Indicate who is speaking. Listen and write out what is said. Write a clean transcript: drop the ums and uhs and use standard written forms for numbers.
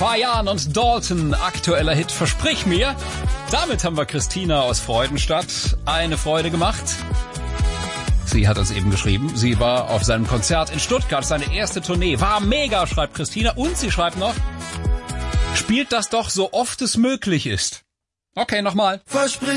Speaker 1: Fayan und Dalton, aktueller Hit Versprich mir. Damit haben wir Christina aus Freudenstadt eine Freude gemacht. Sie hat uns eben geschrieben, sie war auf seinem Konzert in Stuttgart, seine erste Tournee. War mega, schreibt Christina. Und sie schreibt noch, spielt das doch so oft es möglich ist. Okay, nochmal.